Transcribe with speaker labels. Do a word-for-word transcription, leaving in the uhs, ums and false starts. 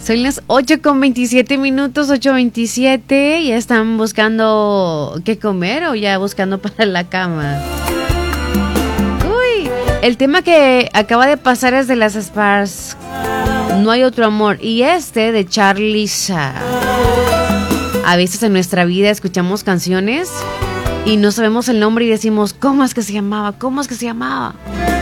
Speaker 1: Son las ocho con veintisiete minutos, ocho veintisiete. ¿Ya están buscando qué comer o ya buscando para la cama? Uy, el tema que acaba de pasar es de las Spars, No hay otro amor. Y este de Charly Shah. A veces en nuestra vida escuchamos canciones y no sabemos el nombre y decimos, ¿cómo es que se llamaba? ¿Cómo es que se llamaba?